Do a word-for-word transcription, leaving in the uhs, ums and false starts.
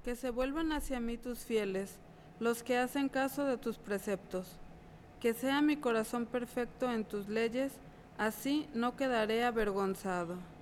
Que se vuelvan hacia mí tus fieles, los que hacen caso de tus preceptos. Que sea mi corazón perfecto en tus leyes, así no quedaré avergonzado.